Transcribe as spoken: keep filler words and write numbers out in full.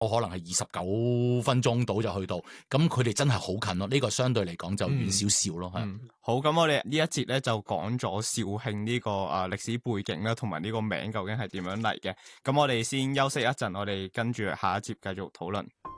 我可能係二十九分鐘到就去到，咁佢哋真係好近咯。呢、這個相對嚟講就遠少少咯，係、 嗯。嗯，好，咁我哋呢一節咧就講咗肇慶呢個啊歷史背景啦，同埋呢個名究竟係點樣嚟嘅。咁我哋先休息一陣，我哋跟住下一節繼續討論。